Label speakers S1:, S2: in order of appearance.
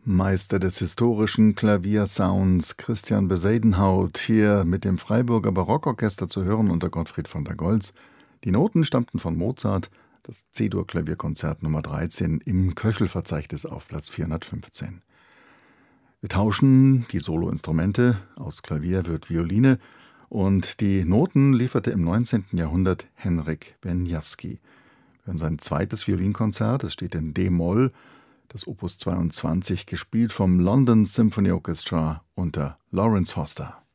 S1: Meister des historischen Klaviersounds Christian Besadenhout, hier mit dem Freiburger Barockorchester zu hören unter Gottfried von der Goltz. Die Noten stammten von Mozart, das C-Dur-Klavierkonzert Nummer 13 im Köchelverzeichnis auf Platz 415. Wir tauschen die Soloinstrumente, aus Klavier wird Violine und die Noten lieferte im 19. Jahrhundert Henryk Benjavski. Wir hören sein zweites Violinkonzert, es steht in D-Moll, das Opus 22, gespielt vom London Symphony Orchestra unter Lawrence Foster.